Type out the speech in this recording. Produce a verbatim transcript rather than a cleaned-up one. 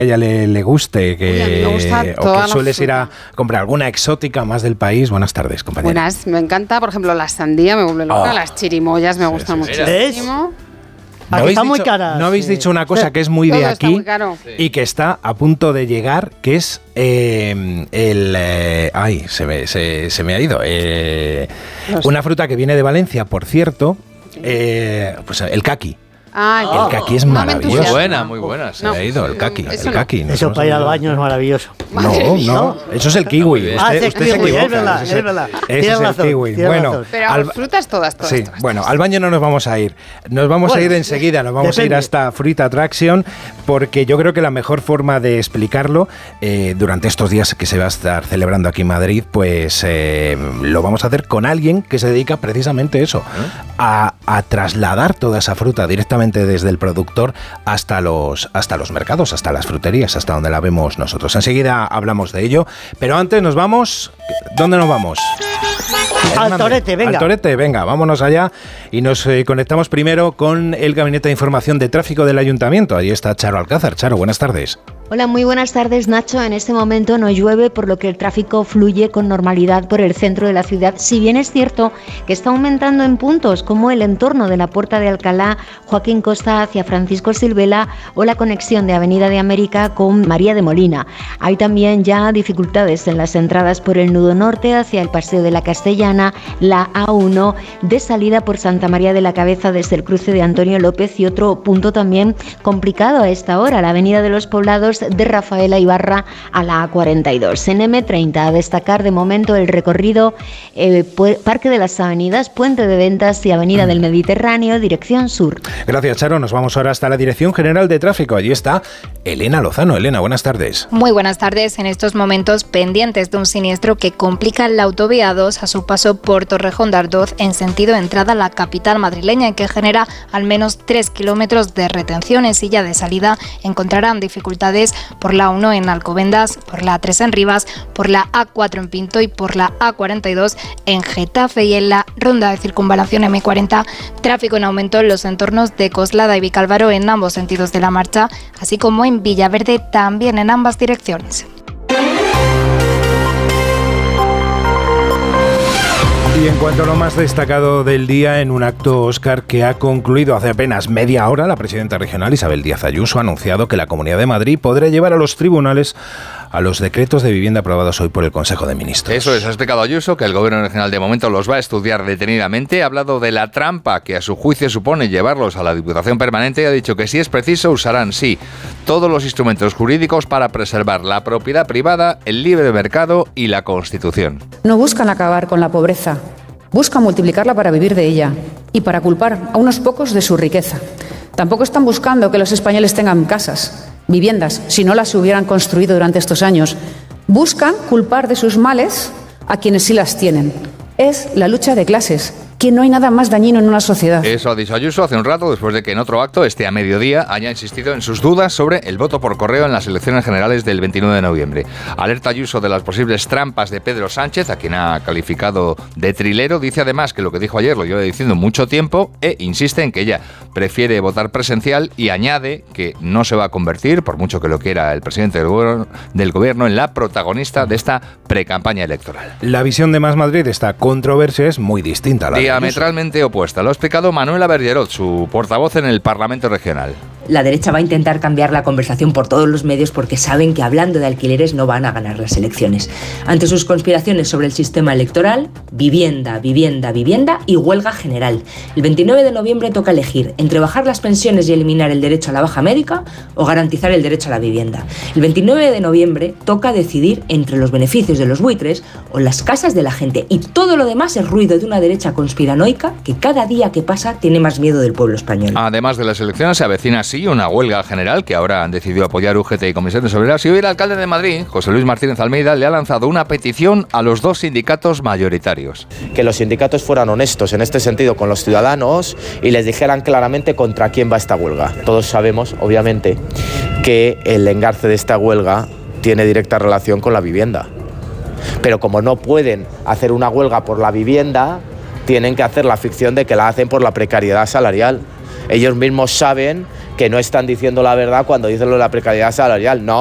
a ella le, le guste, que, Uy, a mí me gusta o que sueles ir a comprar alguna exótica más del país. Buenas tardes, compañera. Buenas, me encanta, por ejemplo, la sandía me vuelve loca, Oh. las chirimoyas me Sí, gustan sí, sí. muchísimo. ¿No Aquí habéis está muy dicho- cara. No habéis sí. dicho una cosa que es muy Todo de está aquí muy caro. y que está a punto de llegar, que es eh, el... eh, ay, se me, se, se me ha ido. Eh, Los- una fruta que viene de Valencia, por cierto, eh, pues el caqui. Ah, El caqui es no me maravilloso. Muy entusiasma. buena, muy buena. Se me ha ido el caqui. Eso el no. caqui. Eso Nos para ir al hemos baño es maravilloso. Madre No, mía. no, eso es el kiwi. Ah, Usted, ese es usted se kiwi, equivoca. es verdad, Ese es verdad. Ese Tienes es el razón, kiwi. tienes Bueno, razón. Pero al- frutas todas, todas, sí, todas. bueno, al baño no nos vamos a ir. Nos vamos Bueno, a ir enseguida, nos vamos depende. a ir hasta Fruit Attraction, porque yo creo que la mejor forma de explicarlo eh, durante estos días que se va a estar celebrando aquí en Madrid, pues eh, lo vamos a hacer con alguien que se dedica precisamente a eso, a, a trasladar toda esa fruta directamente desde el productor hasta los, hasta los mercados, hasta las fruterías, hasta donde la vemos nosotros. Enseguida hablamos de ello, pero antes nos vamos... ¿Dónde nos vamos? Al Torete, venga. Al Torete, venga, vámonos allá y nos eh, conectamos primero con el Gabinete de Información de Tráfico del Ayuntamiento. Ahí está Charo Alcázar. Charo, buenas tardes. Hola, muy buenas tardes, Nacho. En este momento no llueve, por lo que el tráfico fluye con normalidad por el centro de la ciudad. Si bien es cierto que está aumentando en puntos como el entorno de la Puerta de Alcalá, Joaquín Costa hacia Francisco Silvela o la conexión de Avenida de América con María de Molina. Hay también ya dificultades en las entradas por el nudo norte hacia el Paseo de la Castellana, la A uno de salida por Santa María de la Cabeza desde el cruce de Antonio López y otro punto también complicado a esta hora, la Avenida de los Poblados de Rafaela Ibarra a la A cuarenta y dos. En eme treinta, a destacar de momento el recorrido eh, Parque de las Avenidas, Puente de Ventas y Avenida del Mediterráneo, dirección sur. Gracias, Charo. Nos vamos ahora hasta la Dirección General de Tráfico. Allí está Elena Lozano. Elena, buenas tardes. Muy buenas tardes. En estos momentos pendientes de un siniestro que complica la autovía dos a su paso por Torrejón de Ardoz en sentido entrada a la capital madrileña y que genera al menos tres kilómetros de retenciones y ya de salida encontrarán dificultades por la A uno en Alcobendas, por la A tres en Rivas, por la A cuatro en Pinto y por la A cuarenta y dos en Getafe y en la ronda de circunvalación eme cuarenta, tráfico en aumento en los entornos de Coslada y Vicálvaro en ambos sentidos de la marcha, así como en Villaverde también en ambas direcciones. Y en cuanto a lo más destacado del día, en un acto, Óscar, que ha concluido hace apenas media hora, la presidenta regional Isabel Díaz Ayuso ha anunciado que la Comunidad de Madrid podrá llevar a los tribunales a los decretos de vivienda aprobados hoy por el Consejo de Ministros. Eso es, ha explicado Ayuso que el Gobierno regional de momento los va a estudiar detenidamente. Ha hablado de la trampa que a su juicio supone llevarlos a la Diputación Permanente y ha dicho que si es preciso usarán, sí, todos los instrumentos jurídicos para preservar la propiedad privada, el libre mercado y la Constitución. No buscan acabar con la pobreza, buscan multiplicarla para vivir de ella y para culpar a unos pocos de su riqueza. Tampoco están buscando que los españoles tengan casas, viviendas, si no las hubieran construido durante estos años. Buscan culpar de sus males a quienes sí las tienen. Es la lucha de clases, que no hay nada más dañino en una sociedad. Eso ha dicho Ayuso hace un rato, después de que en otro acto, este a mediodía, haya insistido en sus dudas sobre el voto por correo en las elecciones generales del veintinueve de noviembre. Alerta Ayuso de las posibles trampas de Pedro Sánchez, a quien ha calificado de trilero. Dice además que lo que dijo ayer lo lleva diciendo mucho tiempo e insiste en que ella prefiere votar presencial y añade que no se va a convertir, por mucho que lo quiera el presidente del gobierno, del gobierno en la protagonista de esta precampaña electoral. La visión de Más Madrid, esta controversia, es muy distinta a la de Diametralmente opuesta. Lo ha explicado Manuela Bergerot, su portavoz en el Parlamento Regional. La derecha va a intentar cambiar la conversación por todos los medios porque saben que hablando de alquileres no van a ganar las elecciones. Ante sus conspiraciones sobre el sistema electoral, vivienda, vivienda, vivienda y huelga general. El veintinueve de noviembre toca elegir entre bajar las pensiones y eliminar el derecho a la baja médica o garantizar el derecho a la vivienda. El veintinueve de noviembre toca decidir entre los beneficios de los buitres o las casas de la gente. Y todo lo demás es ruido de una derecha conspiranoica que cada día que pasa tiene más miedo del pueblo español. Además de las elecciones, se avecina así una huelga general que ahora han decidido apoyar U G T y Comisiones Obreras. Y hoy el alcalde de Madrid, José Luis Martínez Almeida, le ha lanzado una petición a los dos sindicatos mayoritarios. Que los sindicatos fueran honestos en este sentido con los ciudadanos y les dijeran claramente contra quién va esta huelga. Todos sabemos, obviamente, que el engarce de esta huelga tiene directa relación con la vivienda. Pero como no pueden hacer una huelga por la vivienda, tienen que hacer la ficción de que la hacen por la precariedad salarial. Ellos mismos saben que no están diciendo la verdad cuando dicen lo de la precariedad salarial. No,